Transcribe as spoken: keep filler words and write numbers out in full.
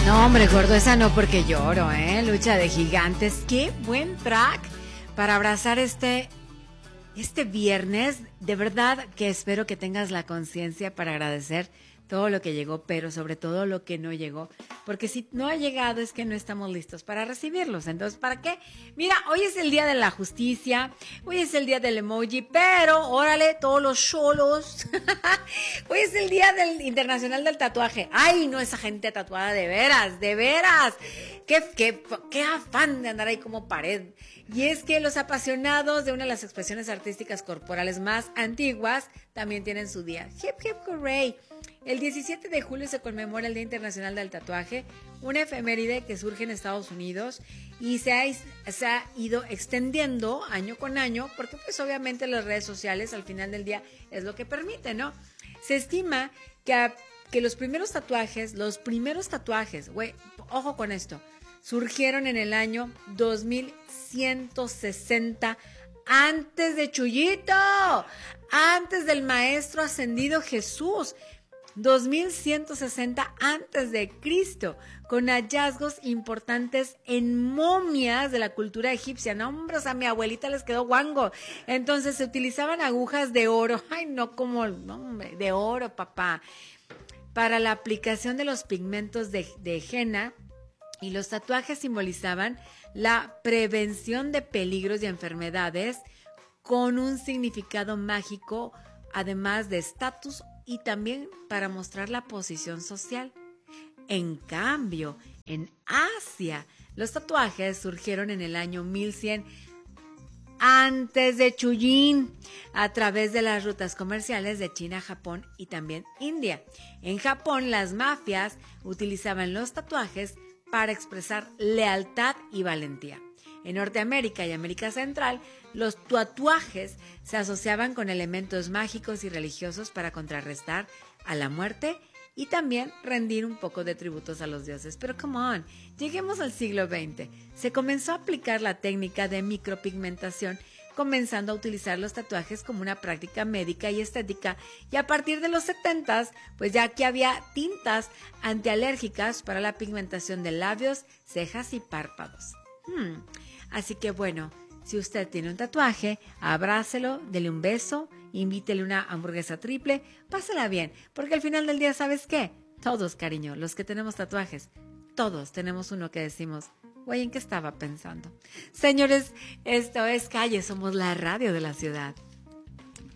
No, hombre, gordo, esa no porque lloro, ¿eh? Lucha de gigantes. Qué buen track para abrazar este, este viernes. De verdad que espero que tengas la conciencia para agradecer todo lo que llegó, pero sobre todo lo que no llegó. Porque si no ha llegado es que no estamos listos para recibirlos. Entonces, ¿para qué? Mira, hoy es el día de la justicia, hoy es el día del emoji, pero, órale, todos los cholos. Hoy es el día del internacional del tatuaje. Ay, no, esa gente tatuada de veras, de veras. Qué, qué, qué afán de andar ahí como pared. Y es que los apasionados de una de las expresiones artísticas corporales más antiguas también tienen su día. Hip, hip, hooray. El diecisiete de julio se conmemora el Día Internacional del Tatuaje, una efeméride que surge en Estados Unidos y se ha, se ha ido extendiendo año con año, porque pues obviamente las redes sociales al final del día es lo que permite, ¿no? Se estima que, a, que los primeros tatuajes, los primeros tatuajes, güey, ojo con esto, surgieron en el año dos mil ciento sesenta antes de Chuyito, antes del Maestro Ascendido Jesús. dos mil ciento sesenta antes de Cristo, con hallazgos importantes en momias de la cultura egipcia. No, hombre, o sea, a mi abuelita les quedó guango. Entonces se utilizaban agujas de oro. Ay, no, como, no, hombre, de oro, papá. Para la aplicación de los pigmentos de, de henna, y los tatuajes simbolizaban la prevención de peligros y enfermedades con un significado mágico, además de estatus y también para mostrar la posición social. En cambio, en Asia, los tatuajes surgieron en el año mil cien antes de Chuyin, a través de las rutas comerciales de China, Japón y también India. En Japón, las mafias utilizaban los tatuajes para expresar lealtad y valentía. En Norteamérica y América Central, los tatuajes se asociaban con elementos mágicos y religiosos para contrarrestar a la muerte y también rendir un poco de tributos a los dioses. Pero come on, lleguemos al siglo veinte. Se comenzó a aplicar la técnica de micropigmentación, comenzando a utilizar los tatuajes como una práctica médica y estética, y a partir de los setentas, pues ya que había tintas antialérgicas para la pigmentación de labios, cejas y párpados. Hmm. Así que bueno, si usted tiene un tatuaje, abrácelo, dele un beso, invítele una hamburguesa triple, pásala bien, porque al final del día, ¿sabes qué? Todos, cariño, los que tenemos tatuajes, todos tenemos uno que decimos, güey, ¿en qué estaba pensando? Señores, esto es Calle, somos la radio de la ciudad.